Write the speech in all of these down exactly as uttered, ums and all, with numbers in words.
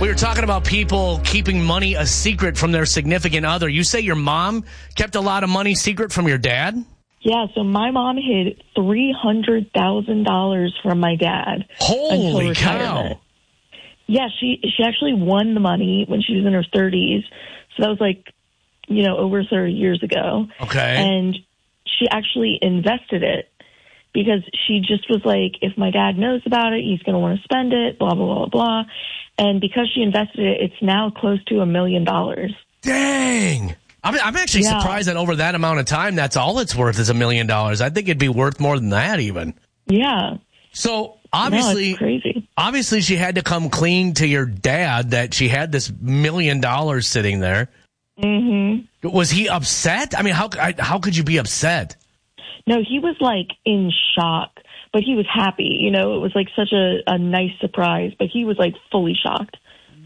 We were talking about people keeping money a secret from their significant other. You say your mom kept a lot of money secret from your dad? Yeah, so my mom hid three hundred thousand dollars from my dad. Holy until retirement. cow. Yeah, she she actually won the money when she was in her thirties. So that was like, you know, over thirty years ago. Okay. And she actually invested it because she just was like, if my dad knows about it, he's going to want to spend it, blah, blah, blah, blah. And because she invested it, it's now close to a million dollars. Dang. I'm, I'm actually Yeah. surprised that over that amount of time, that's all it's worth is a million dollars. I think it'd be worth more than that even. Yeah. So No, obviously, it's crazy. obviously she had to come clean to your dad that she had this million dollars sitting there. Mm-hmm. Was he upset? I mean, how I, how could you be upset? No, he was like in shock, but he was happy. You know, it was like such a, a nice surprise, but he was like fully shocked.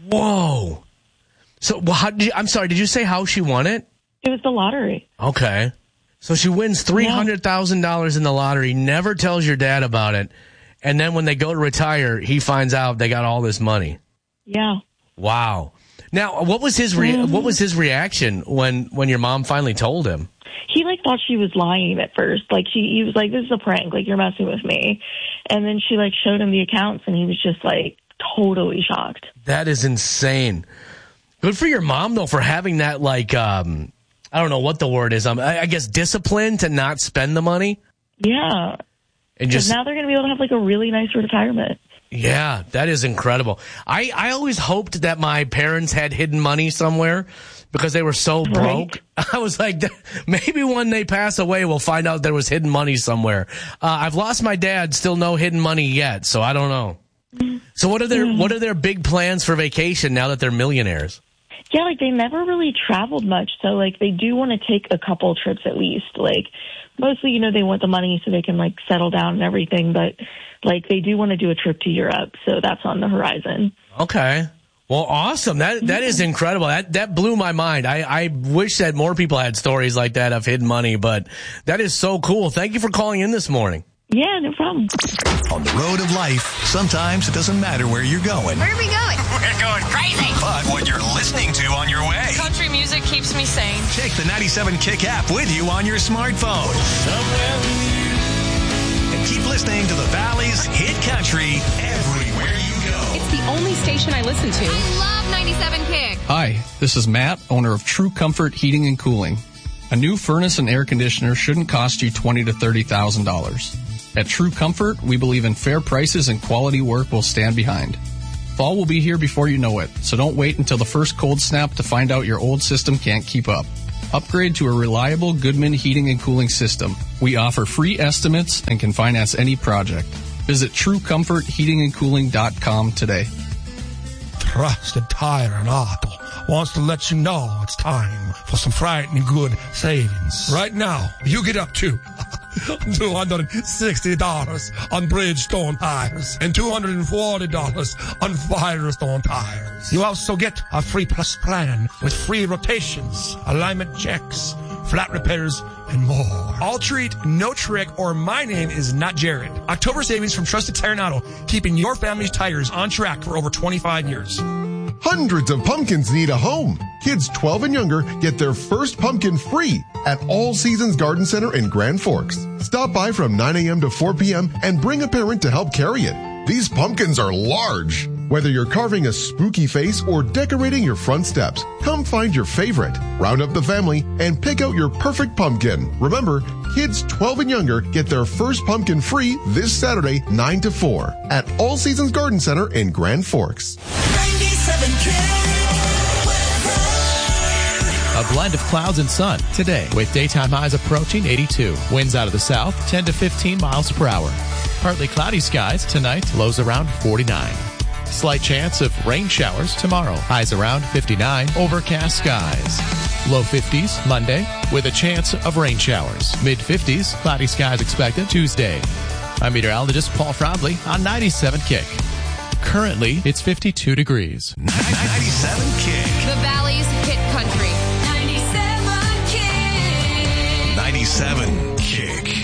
Whoa. So well, how did you, I'm sorry, did you say how she won it? It was the lottery. Okay. So she wins three hundred thousand dollars in the lottery, never tells your dad about it, and then when they go to retire, he finds out they got all this money. Yeah. Wow. Now, what was his re- Mm-hmm. what was his reaction when, when your mom finally told him? He like thought she was lying at first. Like she, he was like, "This is a prank. Like you're messing with me." And then she like showed him the accounts, and he was just like totally shocked. That is insane. Good for your mom though for having that like um I don't know what the word is. Um, I, I guess discipline to not spend the money. Yeah. And Because just now they're going to be able to have like a really nice retirement. yeah, that is incredible. I I always hoped that my parents had hidden money somewhere because they were so broke. Right. I was like, maybe when they pass away, we'll find out there was hidden money somewhere. Uh, I've lost my dad, still no hidden money yet, so I don't know. So what are their Mm. what are their big plans for vacation now that they're millionaires? Yeah, like they never really traveled much. So like they do want to take a couple trips at least. Like mostly, you know, they want the money so they can like settle down and everything. But like they do want to do a trip to Europe. So that's on the horizon. Okay. Well, awesome. That that is incredible. That that blew my mind. I, I wish that more people had stories like that of hidden money, but that is so cool. Thank you for calling in this morning. Yeah, no problem. On the road of life, sometimes it doesn't matter where you're going. Where are we going? We're going crazy. But what you're listening to on your way. Country music keeps me sane. Take the ninety-seven Kick app with you on your smartphone. And keep listening to the Valley's Hit Country everywhere you go. It's the only station I listen to. I love ninety-seven Kick. Hi, this is Matt, owner of True Comfort Heating and Cooling. A new furnace and air conditioner shouldn't cost you twenty thousand to thirty thousand dollars. At True Comfort, we believe in fair prices and quality work we'll stand behind. Fall will be here before you know it, so don't wait until the first cold snap to find out your old system can't keep up. Upgrade to a reliable Goodman heating and cooling system. We offer free estimates and can finance any project. Visit true comfort heating and cooling dot com today. Trusted Tire and Auto wants to let you know it's time for some frightening good savings. Right now, you get up to two hundred sixty dollars on Bridgestone tires and two hundred forty dollars on Firestone tires. You also get a free plus plan with free rotations, alignment checks, flat repairs, and more. All treat, no trick, or my name is not Jared. October savings from Trusted Tire and Auto, keeping your family's tires on track for over twenty-five years. Hundreds of pumpkins need a home. Kids twelve and younger get their first pumpkin free at All Seasons Garden Center in Grand Forks. Stop by from nine a.m. to four p.m. and bring a parent to help carry it. These pumpkins are large. Whether you're carving a spooky face or decorating your front steps, come find your favorite, round up the family, and pick out your perfect pumpkin. Remember, kids twelve and younger get their first pumpkin free this Saturday, nine to four at All Seasons Garden Center in Grand Forks. A blend of clouds and sun today with daytime highs approaching eighty-two. Winds out of the south, ten to fifteen miles per hour. Partly cloudy skies tonight, lows around forty-nine. Slight chance of rain showers tomorrow. Highs around fifty-nine. Overcast skies. Low fifties Monday with a chance of rain showers. Mid fifties, cloudy skies expected Tuesday. I'm meteorologist Paul Frobley on ninety-seven Kick. Currently, it's fifty-two degrees. ninety-seven Kick. The Valley's Hit Country. ninety-seven Kick. ninety-seven